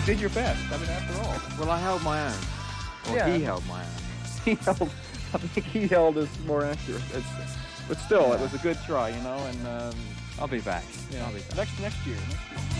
did your best. I mean, after all. Well, I held my own. Or Yeah. he held my own. I think he held is more accurate. But still, Yeah. it was a good try, you know, and I'll be back. yeah. I'll be back. Next year.